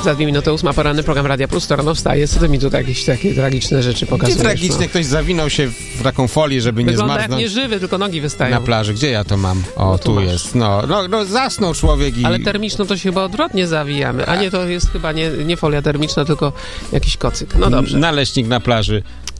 Za 2 minuty 8, poranny program Radia Plus, to rano wstaje, co ty mi tutaj jakieś takie tragiczne rzeczy pokazujesz? Gdzie tragicznie? Ktoś zawinął się w taką folię, żeby Wygląda nie zmarznąć. jak nieżywy, tylko nogi wystają. Na plaży. Gdzie ja to mam? O, No, tu masz. jest. No, zasnął człowiek i... Ale termiczną to się chyba odwrotnie zawijamy. A nie, to jest chyba nie folia termiczna, tylko jakiś kocyk. No dobrze. Naleśnik na plaży.